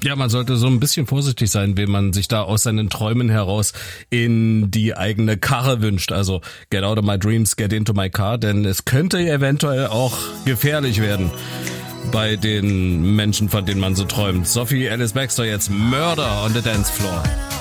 Ja, man sollte so ein bisschen vorsichtig sein, wenn man sich da aus seinen Träumen heraus in die eigene Karre wünscht. Also get out of my dreams, get into my car, denn es könnte eventuell auch gefährlich werden bei den Menschen, von denen man so träumt. Sophie Ellis-Bextor jetzt Murder on the Dance Floor.